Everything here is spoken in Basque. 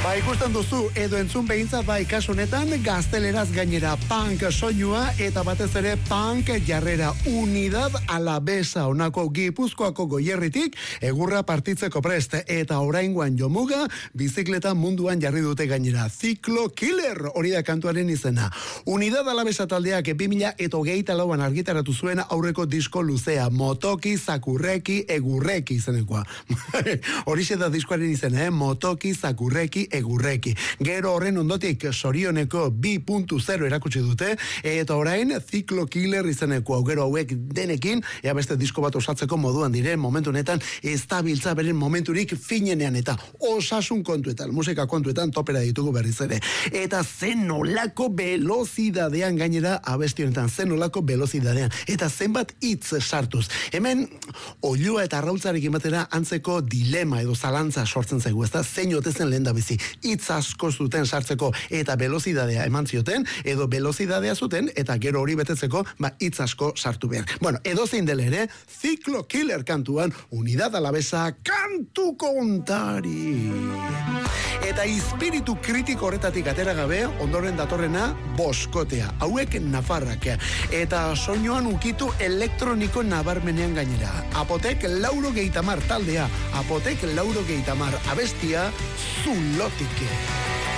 Ikusten duzu edo entzun behintzat kasu honetan gazteleraz gainera punk soinua eta batez ere punk jarrera. Unidad Alavesa honako Gipuzkoako Goierritik egurra partitzeko prest eta oraingoan jomuga bizikleta munduan jarri dute gainera. Ciclo Killer hori da kantuaren izena. Unidad Alavesa taldeak 2024an argitaratu zuen aurreko disko luzea, Motoki Zakurreki Egurreki izenekoa. Horixe da diskoaren izena, Motoki Zakurreki Egurreki. Gero horren ondotik sorioneko 2.0 erakutsi dute eta orain Ciclo Killer izeneko. Gero hauek denekin ea beste disko bat osatzeko moduan diren momentu honetan ez da biltza beren momenturik finenean eta osasun kontuetan, musika kontuetan topera ditugu berriz ere. Eta zenolako velozidadean gainera abesti honetan, zenolako velozidadean eta zenbat hitz sartuz. Hemen oilua eta arrautzarekin batera antzeko dilema edo zalantza sortzen zaigu, ezta? Zein ote zen lehen da bizi. Hitz asko zuten sartzeko eta velozidadea eman zioten, edo velozidadea zuten eta gero hori betetzeko hitz asko sartu behar. Bueno, edozein dela ere, Ciclo Killer kantuan Unidad Alavesa kantu kontari. Eta espiritu kritiko horretatik atera gabe, ondoren datorrena Boskotea. Hauek Nafarrak. Eta soinuan ukitu elektroniko nabarmenean gainera. Apotek 80 taldea. Apotek 80 abestia Zulotik.